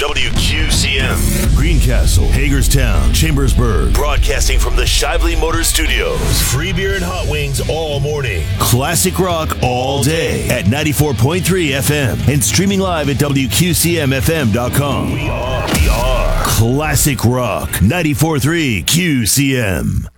WQCM. Greencastle, Hagerstown, Chambersburg. Broadcasting from the Shively Motor Studios. Free beer and hot wings all morning. Classic rock all day at 94.3 FM and streaming live at WQCMFM.com. We are Classic Rock 94.3 QCM.